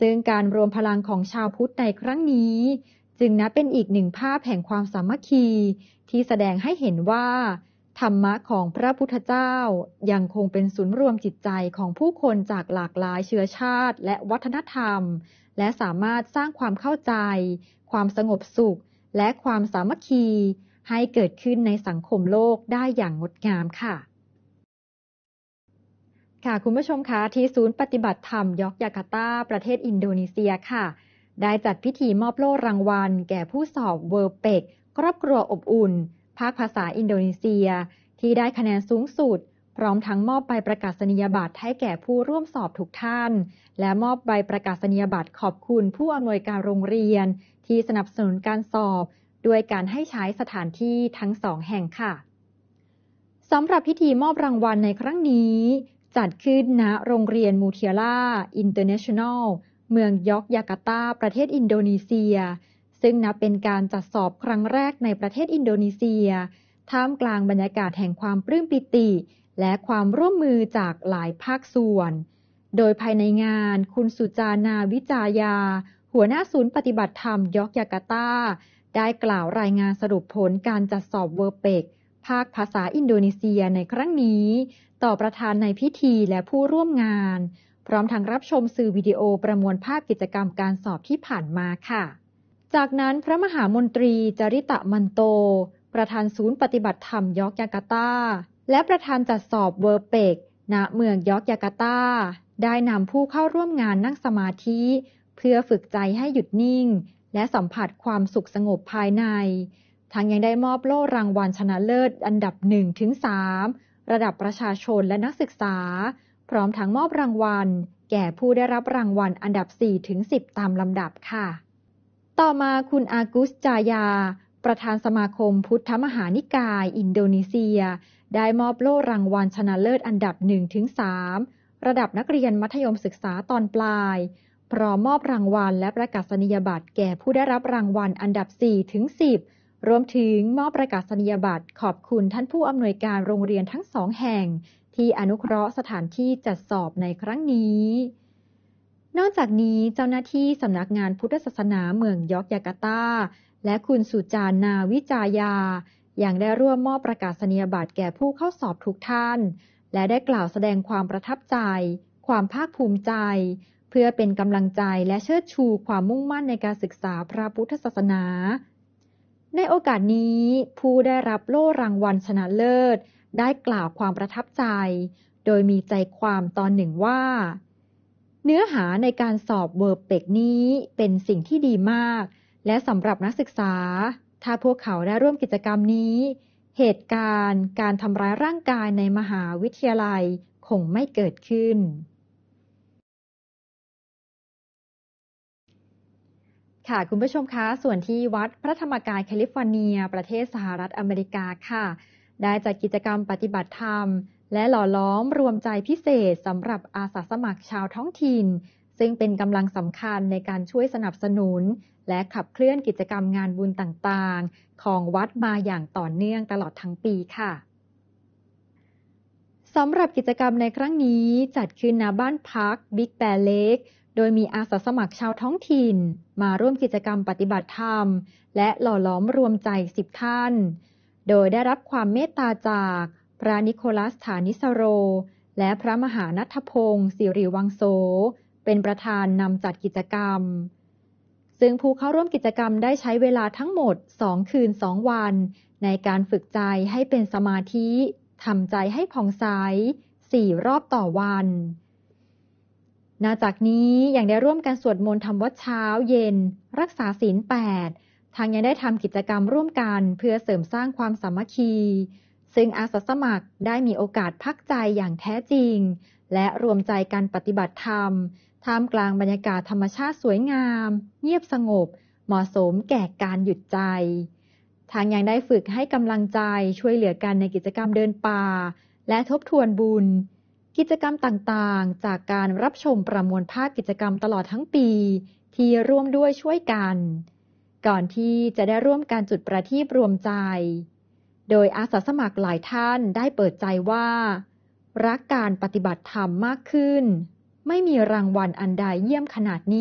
ซึ่งการรวมพลังของชาวพุทธในครั้งนี้จึงนับเป็นอีกหนึ่งภาพแห่งความสามัคคีที่แสดงให้เห็นว่าธรรมะของพระพุทธเจ้ายังคงเป็นศูนย์รวมจิตใจของผู้คนจากหลากหลายเชื้อชาติและวัฒนธรรมและสามารถสร้างความเข้าใจความสงบสุขและความสามัคคีให้เกิดขึ้นในสังคมโลกได้อย่างงดงามค่ะคุณผู้ชมคะที่ศูนย์ปฏิบัติธรรมยอกยาการ์ตาประเทศอินโดนีเซียค่ะได้จัดพิธีมอบโล่รางวัลแก่ผู้สอบเวิร์เป็กครอบครัวอบอุ่นภาคภาษาอินโดนีเซียที่ได้คะแนนสูงสุดพร้อมทั้งมอบใบประกาศนียบัตรให้แก่ผู้ร่วมสอบทุกท่านและมอบใบประกาศนียบัตรขอบคุณผู้อำนวยการโรงเรียนที่สนับสนุนการสอบด้วยการให้ใช้สถานที่ทั้ง2แห่งค่ะสำหรับพิธีมอบรางวัลในครั้งนี้จัดขึ้นณโรงเรียนมูเทียล่าอินเตอร์เนชั่นแนลเมืองยอกยาการ์ตาประเทศอินโดนีเซียซึ่งนับเป็นการจัดสอบครั้งแรกในประเทศอินโดนีเซียท่ามกลางบรรยากาศแห่งความปลื้มปิติและความร่วมมือจากหลายภาคส่วนโดยภายในงานคุณสุจานาวิจายาหัวหน้าศูนย์ปฏิบัติธรรมยอกยาการ์ตาได้กล่าวรายงานสรุปผลการจัดสอบเวอร์เป็กภาคภาษาอินโดนีเซียในครั้งนี้ต่อประธานในพิธีและผู้ร่วมงานพร้อมทั้งรับชมสื่อวิดีโอประมวลภาพกิจกรรมการสอบที่ผ่านมาค่ะจากนั้นพระมหามนตรีจริตะมันโตประธานศูนย์ปฏิบัติธรรมยอกยาการ์ตาและประธานจัดสอบเวอร์เป็กณเมืองยอกยาการ์ตาได้นำผู้เข้าร่วมงานนั่งสมาธิเพื่อฝึกใจให้หยุดนิ่งและสัมผัสความสุขสงบภายในทั้งยังได้มอบโล่รางวัลชนะเลิศอันดับ 1-3 ระดับประชาชนและนักศึกษาพร้อมทั้งมอบรางวัลแก่ผู้ได้รับรางวัลอันดับ 4-10 ตามลำดับค่ะต่อมาคุณอากุสจายาประธานสมาคมพุทธมหานิกายอินโดนีเซียได้มอบโล่รางวัลชนะเลิศอันดับ 1-3 ระดับนักเรียนมัธยมศึกษาตอนปลายพร้อมมอบรางวัลและประกาศนียบัตรแก่ผู้ได้รับรางวัลอันดับ 4-10 รวมถึงมอบประกาศนียบัตรขอบคุณท่านผู้อำนวยการโรงเรียนทั้ง2แห่งที่อนุเคราะห์สถานที่จัดสอบในครั้งนี้นอกจากนี้เจ้าหน้าที่สำนักงานพุทธศาสนาเมืองยอกยาการ์ตาและคุณสุจานาวิจายายังได้ร่วมมอบประกาศนียบัตรแก่ผู้เข้าสอบทุกท่านและได้กล่าวแสดงความประทับใจความภาคภูมิใจเพื่อเป็นกำลังใจและเชิดชูความมุ่งมั่นในการศึกษาพระพุทธศาสนาในโอกาสนี้ผู้ได้รับโล่รางวัลชนะเลิศได้กล่าวความประทับใจโดยมีใจความตอนหนึ่งว่าเนื้อหาในการสอบเวอร์เป็กนี้เป็นสิ่งที่ดีมากและสำหรับนักศึกษาถ้าพวกเขาได้ร่วมกิจกรรมนี้เหตุการณ์การทำร้ายร่างกายในมหาวิทยาลัยคงไม่เกิดขึ้นค่ะคุณผู้ชมคะส่วนที่วัดพระธรรมกายแคลิฟอร์เนียประเทศสหรัฐอเมริกาค่ะได้จัดกิจกรรมปฏิบัติธรรมและหล่อล้อมรวมใจพิเศษสำหรับอาสาสมัครชาวท้องถิ่นซึ่งเป็นกำลังสำคัญในการช่วยสนับสนุนและขับเคลื่อนกิจกรรมงานบุญต่างๆของวัดมาอย่างต่อเนื่องตลอดทั้งปีค่ะสำหรับกิจกรรมในครั้งนี้จัดขึ้นณบ้านพักบิ๊กแบร์เลคโดยมีอาสาสมัครชาวท้องถิ่นมาร่วมกิจกรรมปฏิบัติธรรมและหล่อล้อมรวมใจ10ท่านโดยได้รับความเมตตาจากพระนิโคลัสฐานิสโรและพระมหาณัฐพงศ์สิริวังโสเป็นประธานนำจัดกิจกรรมซึ่งผู้เข้าร่วมกิจกรรมได้ใช้เวลาทั้งหมด2คืน2วันในการฝึกใจให้เป็นสมาธิทำใจให้ผ่องใส4รอบต่อวันนอกจากนี้ยังได้ร่วมกันสวดมนต์ทำวัดเช้าเย็นรักษาศีล8ทางยังได้ทำกิจกรรมร่วมกันเพื่อเสริมสร้างความสามัคคีซึ่งอาสาสมัครได้มีโอกาสพักใจอย่างแท้จริงและรวมใจกันปฏิบัติธรรมท่ามกลางบรรยากาศธรรมชาติสวยงามเงียบสงบเหมาะสมแก่การหยุดใจทางยังได้ฝึกให้กำลังใจช่วยเหลือกันในกิจกรรมเดินป่าและทบทวนบุญกิจกรรมต่างๆจากการรับชมประมวลภาพกิจกรรมตลอดทั้งปีที่ร่วมด้วยช่วยกันก่อนที่จะได้ร่วมการจุดประทีปรวมใจโดยอาสาสมัครหลายท่านได้เปิดใจว่ารักการปฏิบัติธรรมมากขึ้นไม่มีรางวัลอันใดเยี่ยมขนาดนี้